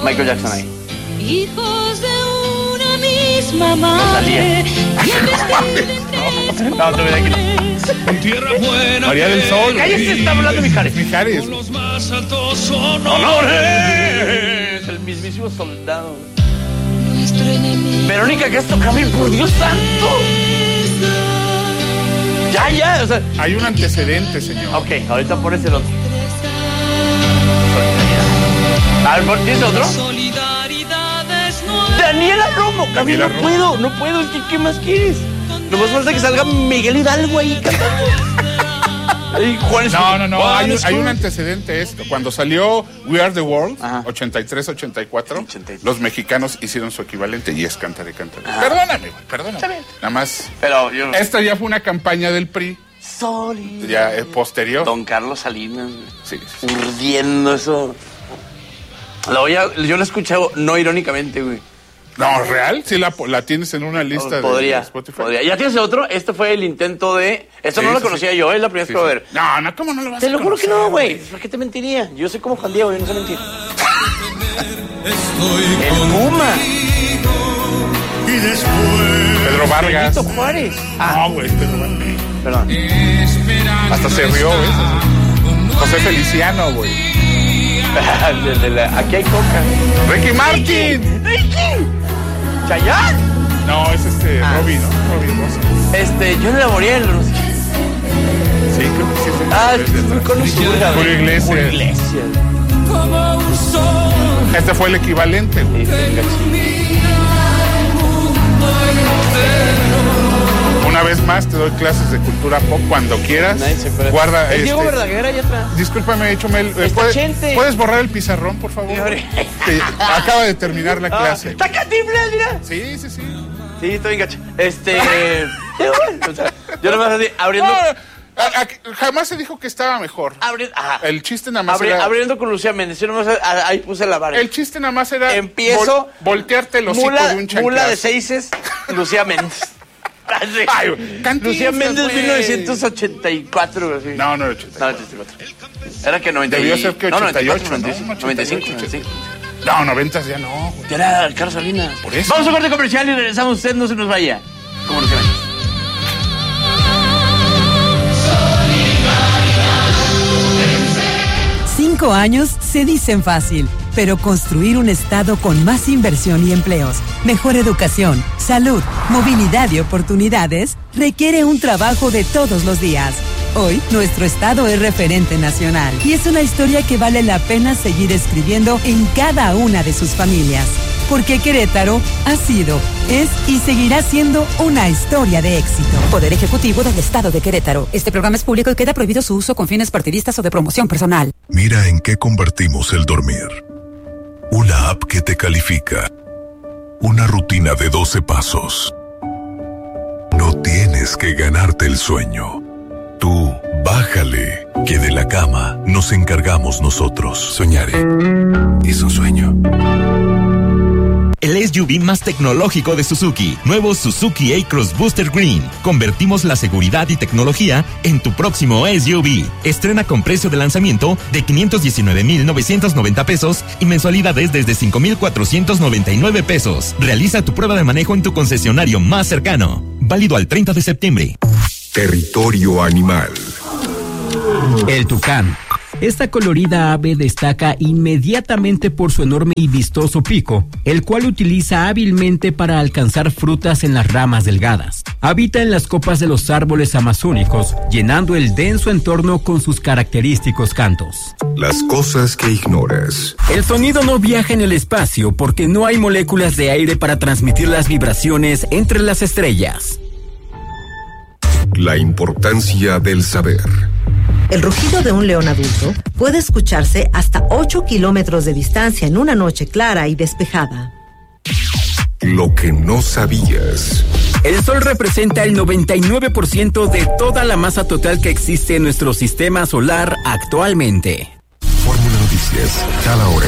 Michael Jackson ahí. Hijos de una misma madre. No, te voy aquí. En tierra buena. María del Sol. Cállese, está hablando Mijares. Mijares. Los más altos honores. ¡Honores! El mismísimo soldado. Nuestro enemigo. Verónica Castro Camil, por Dios santo. Ya, o sea. Hay un antecedente, señor. Ok, ahorita pones el otro. A ver, ¿tienes otro? Daniela Romo, Camil, Daniela Romo. no puedo, es que ¿qué más quieres? Nomás falta que salga Miguel Hidalgo ahí cantando. Ay, No, hay un antecedente esto. Cuando salió We Are the World, 83-84, los mexicanos hicieron su equivalente y es Cántare, Cántare. Perdóname. Está bien. Nada más. Pero yo no. Esta ya fue una campaña del PRI. Ya posterior. Don Carlos Salinas. Sí. Urdiendo eso. Yo lo he escuchado no irónicamente, güey. No, ¿real? Sí la tienes en una lista de Spotify. Podría. ¿Ya tienes otro? Este fue el intento de... Esto no lo conocía yo, es la primera vez que lo voy a ver. No, ¿cómo no lo vas a Te lo juro que conocer, no, güey. ¿Por qué te mentiría? Yo soy como Juan Diego, yo no sé mentir. El Puma. Pedro Vargas. Benito Juárez. No, güey, Pedro Vargas. Perdón. Hasta se rió, ¿ves? José Feliciano, güey. Aquí hay coca. Ricky Martin. ¿Chayanne? No, es Robbie, ¿no? Robbie Rosa. Johnny Laboriel, no sé qué. Sí, creo que sí. Es muy conocido. Julio Iglesias. Este fue el equivalente, güey. Una vez más te doy clases de cultura pop cuando quieras. Guarda. Diego Verdaguer ahí atrás. Discúlpame, Chomel. ¿Puedes borrar el pizarrón, por favor? Acaba de terminar la clase. ¡Está Cantinflas, mira! Sí. Sí, estoy bien gacho. Yo nomás así, abriendo. Jamás se dijo que estaba mejor. El chiste nada más era... Abriendo con Lucía Méndez. Yo nomás ahí puse la barra. El chiste nada más era... Empiezo... voltearte el hocico de un chanclazo. Mula de seises, Lucía Méndez. Ay, Lucía Méndez, 1984. Así. No, era 84. No, 84. Era que 90. Debió ser que 88, 95. No, 90 ya no. Ya era Carlos Salinas. Por eso. Vamos a un corte comercial y regresamos. Usted no se nos vaya. ¿Cómo no se vaya? 5 años se dicen fácil, pero construir un estado con más inversión y empleos, mejor educación, salud, movilidad y oportunidades requiere un trabajo de todos los días. Hoy, nuestro estado es referente nacional y es una historia que vale la pena seguir escribiendo en cada una de sus familias. Porque Querétaro ha sido, es y seguirá siendo una historia de éxito. Poder Ejecutivo del Estado de Querétaro. Este programa es público y queda prohibido su uso con fines partidistas o de promoción personal. Mira en qué convertimos el dormir. Una app que te califica. Una rutina de 12 pasos. No tienes que ganarte el sueño. Tú, bájale, que de la cama nos encargamos nosotros. Soñaré. Es un sueño. El SUV más tecnológico de Suzuki. Nuevo Suzuki A-Cross Booster Green. Convertimos la seguridad y tecnología en tu próximo SUV. Estrena con precio de lanzamiento de 519,990 pesos y mensualidades desde 5,499 pesos. Realiza tu prueba de manejo en tu concesionario más cercano. Válido al 30 de septiembre. Territorio animal. El tucán. Esta colorida ave destaca inmediatamente por su enorme y vistoso pico, el cual utiliza hábilmente para alcanzar frutas en las ramas delgadas. Habita en las copas de los árboles amazónicos, llenando el denso entorno con sus característicos cantos. Las cosas que ignoras. El sonido no viaja en el espacio porque no hay moléculas de aire para transmitir las vibraciones entre las estrellas. La importancia del saber. El rugido de un león adulto puede escucharse hasta 8 kilómetros de distancia en una noche clara y despejada. Lo que no sabías. El Sol representa el 99% de toda la masa total que existe en nuestro sistema solar actualmente. Fórmula Noticias, cada hora.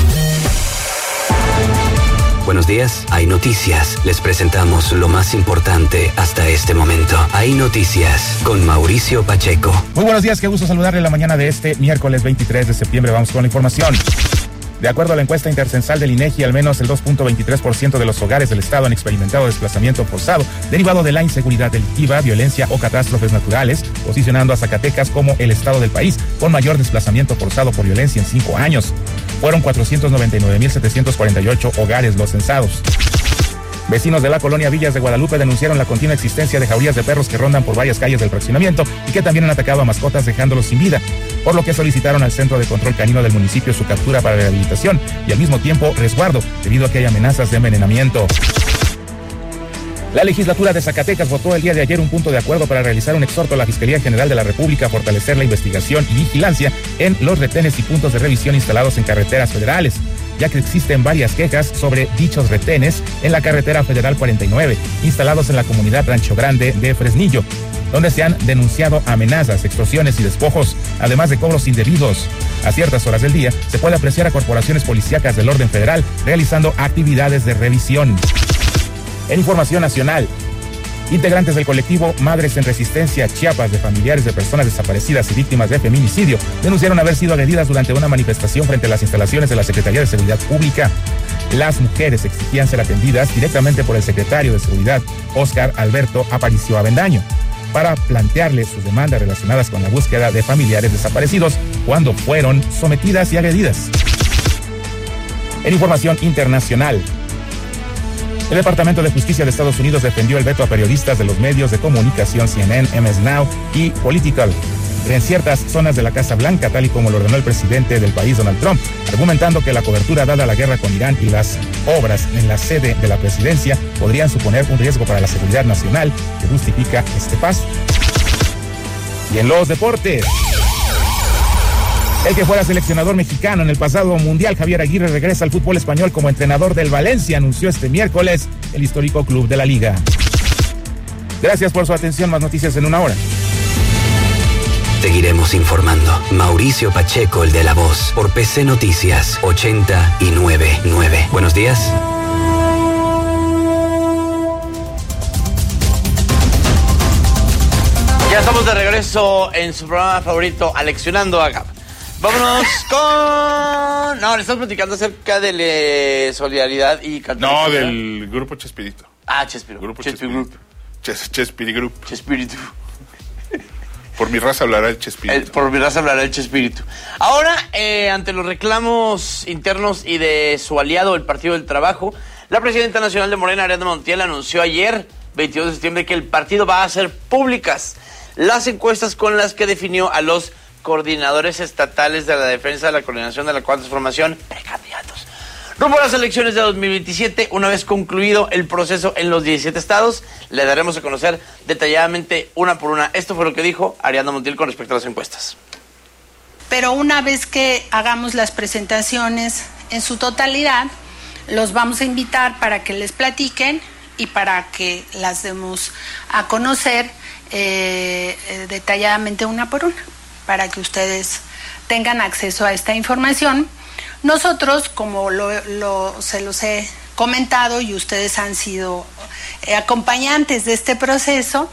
Buenos días, hay noticias. Les presentamos lo más importante hasta este momento. Hay noticias con Mauricio Pacheco. Muy buenos días, qué gusto saludarle la mañana de este miércoles 23 de septiembre. Vamos con la información. De acuerdo a la encuesta intercensal del INEGI, al menos el 2.23% de los hogares del estado han experimentado desplazamiento forzado derivado de la inseguridad delictiva, violencia o catástrofes naturales, posicionando a Zacatecas como el estado del país con mayor desplazamiento forzado por violencia en 5 años. Fueron 499,748 hogares los censados. Vecinos de la colonia Villas de Guadalupe denunciaron la continua existencia de jaurías de perros que rondan por varias calles del fraccionamiento y que también han atacado a mascotas dejándolos sin vida, por lo que solicitaron al Centro de Control Canino del municipio su captura para rehabilitación y al mismo tiempo resguardo, debido a que hay amenazas de envenenamiento. La legislatura de Zacatecas votó el día de ayer un punto de acuerdo para realizar un exhorto a la Fiscalía General de la República a fortalecer la investigación y vigilancia en los retenes y puntos de revisión instalados en carreteras federales, ya que existen varias quejas sobre dichos retenes en la carretera federal 49, instalados en la comunidad Rancho Grande de Fresnillo, donde se han denunciado amenazas, extorsiones y despojos, además de cobros indebidos. A ciertas horas del día se puede apreciar a corporaciones policíacas del orden federal realizando actividades de revisión. En información nacional, integrantes del colectivo Madres en Resistencia Chiapas de familiares de personas desaparecidas y víctimas de feminicidio denunciaron haber sido agredidas durante una manifestación frente a las instalaciones de la Secretaría de Seguridad Pública. Las mujeres exigían ser atendidas directamente por el secretario de Seguridad, Óscar Alberto Aparicio Avendaño, para plantearle sus demandas relacionadas con la búsqueda de familiares desaparecidos cuando fueron sometidas y agredidas. En información internacional, el Departamento de Justicia de Estados Unidos defendió el veto a periodistas de los medios de comunicación CNN, MS Now y Political en ciertas zonas de la Casa Blanca, tal y como lo ordenó el presidente del país, Donald Trump, argumentando que la cobertura dada a la guerra con Irán y las obras en la sede de la presidencia podrían suponer un riesgo para la seguridad nacional que justifica este paso. Y en los deportes, el que fuera seleccionador mexicano en el pasado mundial, Javier Aguirre, regresa al fútbol español como entrenador del Valencia, anunció este miércoles el histórico club de la liga. Gracias por su atención, más noticias en una hora. Seguiremos informando. Mauricio Pacheco, el de La Voz, por PC Noticias 89.9. Buenos días. Ya estamos de regreso en su programa favorito, Aleccionando a Gab. Vámonos con... No, le estamos platicando acerca de solidaridad y... No, del grupo Chespirito. Ah, Chespirito. Grupo Chespirito. Chespirito. Chespirito. Por mi raza hablará el Chespirito. Por mi raza hablará el Chespirito. Ahora, ante los reclamos internos y de su aliado, el Partido del Trabajo, la presidenta nacional de Morena, Ariadna Montiel, anunció ayer, 22 de septiembre, que el partido va a hacer públicas las encuestas con las que definió a los coordinadores estatales de la defensa de la coordinación de la Cuarta Transformación, precandidatos. Rumbo a las elecciones de 2027, una vez concluido el proceso en los 17 estados, le daremos a conocer detalladamente una por una. Esto fue lo que dijo Ariadna Montiel con respecto a las encuestas. Pero una vez que hagamos las presentaciones en su totalidad, los vamos a invitar para que les platiquen y para que las demos a conocer detalladamente una por una, para que ustedes tengan acceso a esta información. Nosotros, como se los he comentado y ustedes han sido acompañantes de este proceso.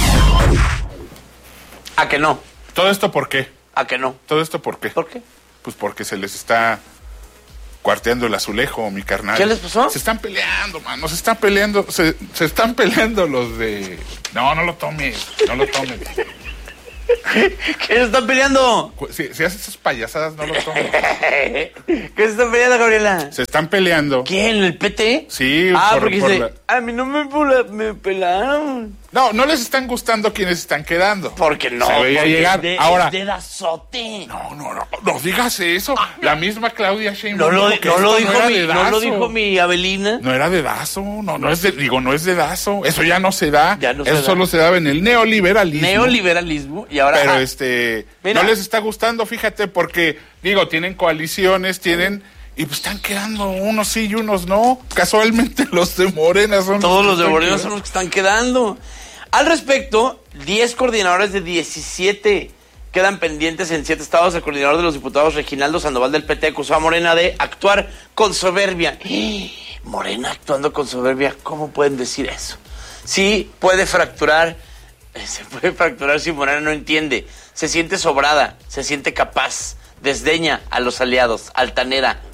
¿A que no? ¿Todo esto por qué? ¿A que no? ¿Todo esto por qué? ¿Por qué? Pues porque se les está cuarteando el azulejo, mi carnal. ¿Qué les pasó? Se están peleando, mano, se están peleando los de... No lo tomes. ¿Qué se están peleando? Si haces esas payasadas, no lo tomes. ¿Qué se están peleando, Gabriela? Se están peleando. ¿Quién? ¿El PT? Sí, a mí no me pelaron. No les están gustando quienes están quedando. Porque no. Se veía llegar. Ahora. Es dedazote. No digas eso. La misma Claudia Sheinbaum. No lo dijo mi Abelina. No era dedazo. No es dedazo. Eso ya no se da. Eso solo se daba en el neoliberalismo. Y ahora. Pero no les está gustando, fíjate, porque tienen coaliciones, y pues están quedando unos sí y unos no. Casualmente los de Morena son todos los de Morena son los que están quedando. Al respecto, 10 coordinadores de 17 quedan pendientes en 7 estados. El coordinador de los diputados, Reginaldo Sandoval del PT, acusó a Morena de actuar con soberbia. Morena actuando con soberbia, ¿cómo pueden decir eso? Sí, puede fracturar. Se puede fracturar si Morena no entiende. Se siente sobrada, se siente capaz, desdeña a los aliados, altanera,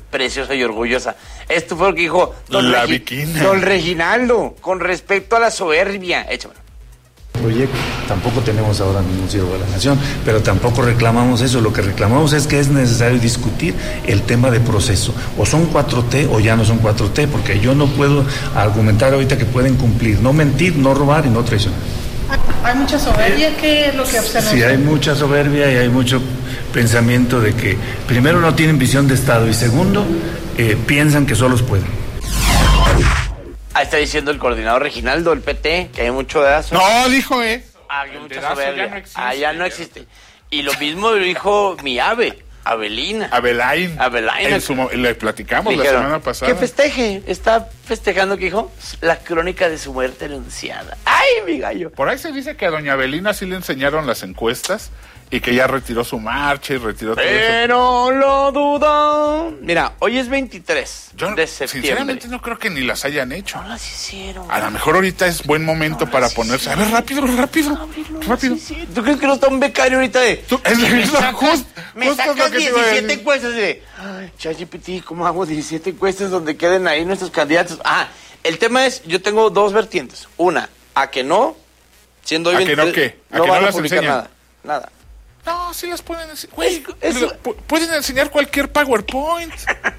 preciosa y orgullosa. Esto fue lo que dijo don Reginaldo con respecto a la soberbia. Échamelo. Proyecto. Tampoco tenemos ahora ningún siervo de la nación, pero tampoco reclamamos eso. Lo que reclamamos es que es necesario discutir el tema de proceso. O son 4T o ya no son 4T, porque yo no puedo argumentar ahorita que pueden cumplir, no mentir, no robar y no traicionar. ¿Hay mucha soberbia? ¿Qué es lo que observamos? Sí, hay mucha soberbia y hay mucho pensamiento de que primero no tienen visión de Estado y segundo piensan que solos pueden. Ahí está diciendo el coordinador Reginaldo, el PT, que hay mucho dedazo. No, dijo eso. Hay mucha soberbia. Ya no existe. Ya no existe. Y lo mismo dijo mi ave, Abelaín. Le platicamos la semana pasada. Que festeje. Está festejando, ¿qué dijo? La crónica de su muerte anunciada. ¡Ay, mi gallo! Por ahí se dice que a doña Abelina sí le enseñaron las encuestas y que ya retiró su marcha y retiró todo eso. Pero lo dudo. Mira, hoy es 23 de septiembre. Sinceramente no creo que ni las hayan hecho. No las hicieron. A lo mejor ahorita es buen momento para ponerse. A ver, rápido. ¿Tú crees que no está un becario ahorita de... Me sacas 17 encuestas de... Ay, ChatGPT, ¿cómo hago 17 encuestas donde queden ahí nuestros candidatos? El tema es, yo tengo dos vertientes. Una, a que no, siendo hoy 23... ¿A que no qué? ¿A no que van no a las publicar enseñan? Nada. No, sí las pueden enseñar. Pueden enseñar cualquier PowerPoint.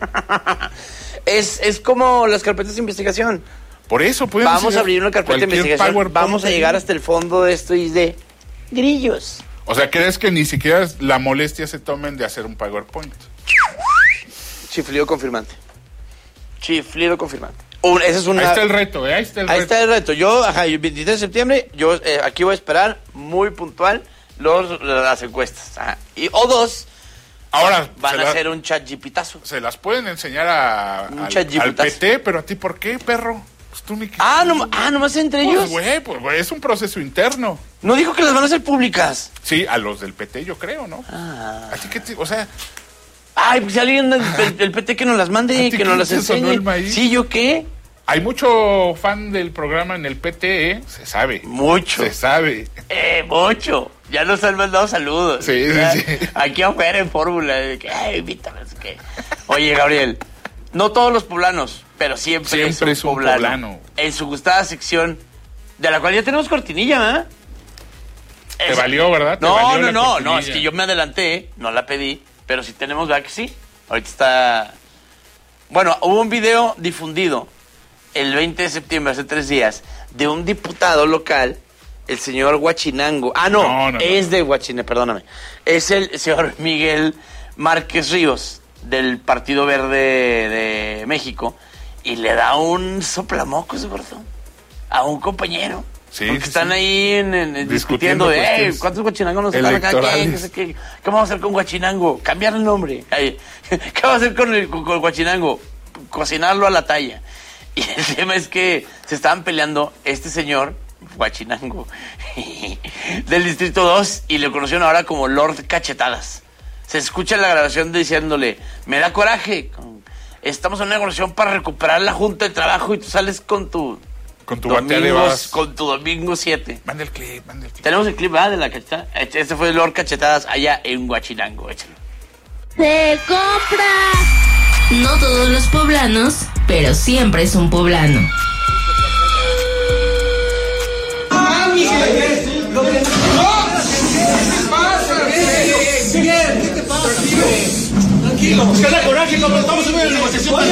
Es como las carpetas de investigación. Por eso pueden Vamos a abrir una carpeta de investigación. Vamos a llegar hasta el fondo de esto y de grillos. O sea, ¿crees que ni siquiera la molestia se tomen de hacer un PowerPoint? Chiflido confirmante. Ese es una... Ahí está el reto, Ahí está el reto. Yo, el 23 de septiembre, aquí voy a esperar muy puntual las encuestas. O dos, ahora van a hacer un ChatGPTazo. Se las pueden enseñar al PT, pero a ti, ¿por qué, perro? Pues tú ni que... nomás entre ellos. Pues, es un proceso interno. No dijo que las van a hacer públicas. Sí, a los del PT yo creo, ¿no? Así que, o sea... Ay, pues si alguien del PT que nos las mande, que nos las enseñe. ¿Sí, yo qué? Hay mucho fan del programa en el PT, Se sabe. Mucho. Se sabe. Mucho. Ya nos han mandado saludos. Sí. Aquí afuera en Fórmula. Invítame. Oye, Gabriel, no todos los poblanos, pero siempre es un poblano. En su gustada sección, de la cual ya tenemos cortinilla, Te valió, ¿verdad? No, es que yo me adelanté, no la pedí, pero sí tenemos, ¿verdad que sí? Ahorita está... Bueno, hubo un video difundido el 20 de septiembre, hace 3 días, de un diputado local, el señor Huachinango. Es de Huachine, perdóname. Es el señor Miguel Márquez Ríos, del Partido Verde de México, y le da un soplamocos, gordo, a un compañero. Porque están ahí discutiendo de ¿cuántos Huachinangos nos están acá? ¿Qué vamos a hacer con Huachinango? Cambiar el nombre. ¿Qué vamos a hacer con Huachinango? Cocinarlo a la talla. Y el tema es que se estaban peleando este señor, Huachinango, del Distrito 2, y le conocieron ahora como Lord Cachetadas. Se escucha en la grabación diciéndole, me da coraje, estamos en una negociación para recuperar la junta de trabajo y tú sales con tu domingo 7. Manda el clip. Tenemos el clip, de la cachetada. Este fue Lord Cachetadas allá en Huachinango, échalo. ¡Se compra! No todos los poblanos, pero siempre es un poblano. Tranquilo, busca la coraje, como estamos en una negociación.